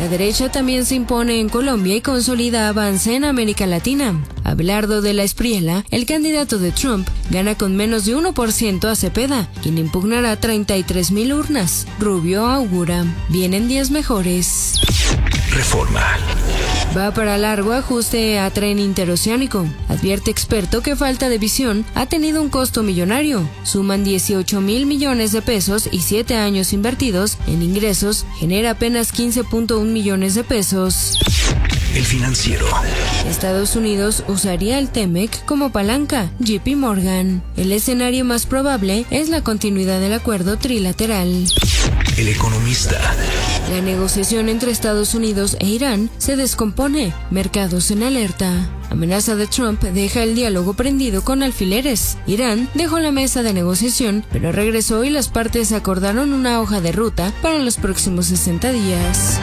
La derecha también se impone en Colombia y consolida avance en América Latina. Abelardo de la Espriella, el candidato de Trump, gana con menos de 1% a Cepeda, quien impugnará 33,000 urnas. Rubio augura, vienen días mejores. Reforma. Va para largo ajuste a tren interoceánico. Advierte experto que falta de visión ha tenido un costo millonario. Suman 18,000 millones de pesos y 7 años invertidos en ingresos genera apenas 15,1 millones de pesos. El Financiero. Estados Unidos usaría el TEMEC como palanca. JP Morgan. El escenario más probable es la continuidad del acuerdo trilateral. El Economista. La negociación entre Estados Unidos e Irán se descompone. Mercados en alerta. Amenaza de Trump deja el diálogo prendido con alfileres. Irán dejó la mesa de negociación, pero regresó y las partes acordaron una hoja de ruta para los próximos 60 días.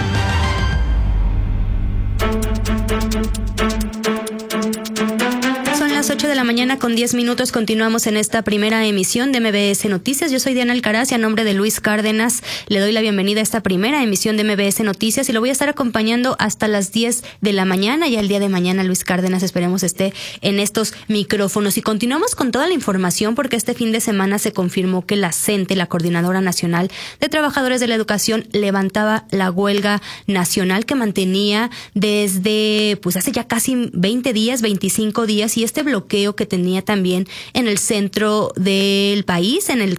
Son las 8 de la mañana con 10 minutos. Continuamos en esta primera emisión de MBS Noticias. Yo soy Diana Alcaraz y a nombre de Luis Cárdenas le doy la bienvenida a esta primera emisión de MBS Noticias y lo voy a estar acompañando hasta las 10 de la mañana. Ya el día de mañana Luis Cárdenas esperemos esté en estos micrófonos. Y continuamos con toda la información porque este fin de semana se confirmó que la CENTE, la Coordinadora Nacional de Trabajadores de la Educación, levantaba la huelga nacional que mantenía desde hace ya casi 20 días, 25 días, y este bloqueo que tenía también en el centro del país, en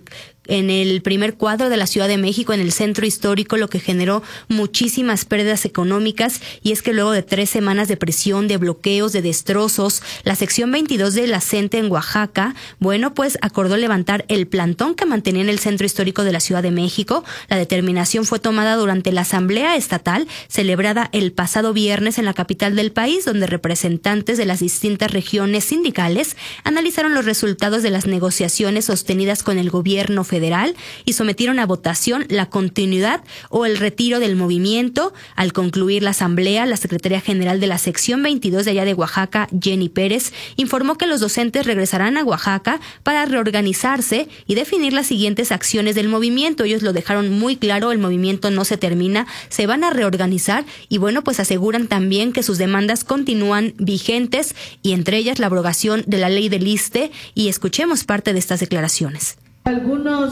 el primer cuadro de la Ciudad de México, en el centro histórico, lo que generó muchísimas pérdidas económicas. Y es que luego de 3 semanas de presión, de bloqueos, de destrozos, la sección 22 de la CENTE en Oaxaca, acordó levantar el plantón que mantenía en el centro histórico de la Ciudad de México. La determinación fue tomada durante la Asamblea Estatal, celebrada el pasado viernes en la capital del país, donde representantes de las distintas regiones sindicales analizaron los resultados de las negociaciones sostenidas con el gobierno federal y sometieron a votación la continuidad o el retiro del movimiento. Al concluir la asamblea, la secretaria general de la sección 22 de allá de Oaxaca, Jenny Pérez, informó que los docentes regresarán a Oaxaca para reorganizarse y definir las siguientes acciones del movimiento. Ellos lo dejaron muy claro, el movimiento no se termina, se van a reorganizar y aseguran también que sus demandas continúan vigentes y entre ellas la abrogación de la ley del ISSSTE. Y escuchemos parte de estas declaraciones. Algunos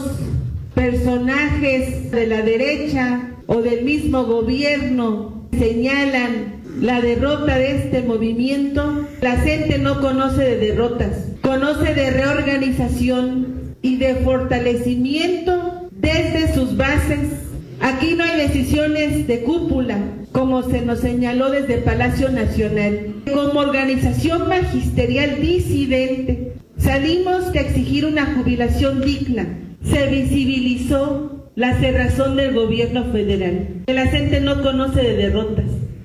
personajes de la derecha o del mismo gobierno señalan la derrota de este movimiento. La gente no conoce de derrotas, conoce de reorganización y de fortalecimiento desde sus bases. Aquí no hay decisiones de cúpula, como se nos señaló desde Palacio Nacional. Como organización magisterial disidente, salimos de exigir una jubilación digna. Se visibilizó la cerrazón del gobierno federal. La gente no conoce de derrotas.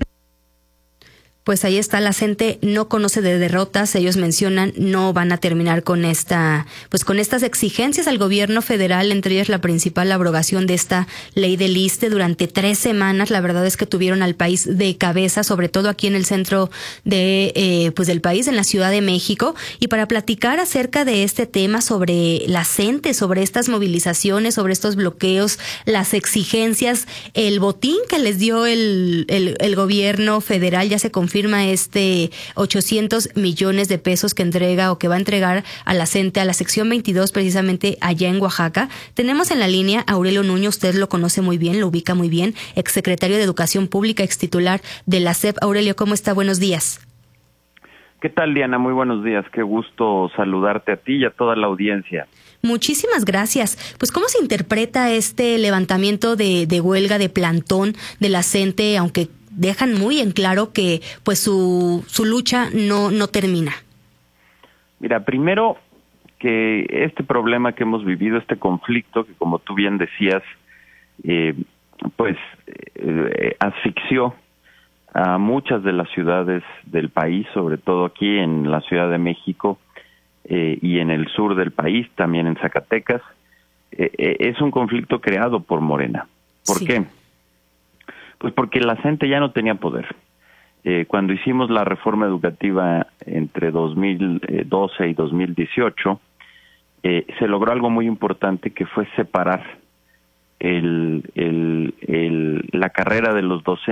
Pues ahí está, la CENTE no conoce de derrotas. Ellos mencionan no van a terminar con con estas exigencias al gobierno federal, entre ellas la principal, la abrogación de esta ley del ISSSTE. Durante 3 semanas, la verdad es que tuvieron al país de cabeza, sobre todo aquí en el centro del país, en la Ciudad de México. Y para platicar acerca de este tema, sobre la CENTE, sobre estas movilizaciones, sobre estos bloqueos, las exigencias, el botín que les dio el gobierno federal, ya se confirma 800 millones de pesos que entrega o que va a entregar a la CENTE, a la sección 22, precisamente allá en Oaxaca. Tenemos en la línea a Aurelio Nuño, usted lo conoce muy bien, lo ubica muy bien, exsecretario de Educación Pública, extitular de la SEP. Aurelio, ¿cómo está? Buenos días. ¿Qué tal, Diana? Muy buenos días. Qué gusto saludarte a ti y a toda la audiencia. Muchísimas gracias. Pues, ¿cómo se interpreta este levantamiento de huelga, de plantón de la CENTE, aunque dejan muy en claro que su lucha no termina? Mira, primero que este problema que hemos vivido, este conflicto que, como tú bien decías, asfixió a muchas de las ciudades del país, sobre todo aquí en la Ciudad de México y en el sur del país, también en Zacatecas. Es un conflicto creado por Morena. ¿Por qué? Pues porque la CENTE ya no tenía poder. Cuando hicimos la reforma educativa entre 2012 y 2018, se logró algo muy importante, que fue separar la carrera de los docentes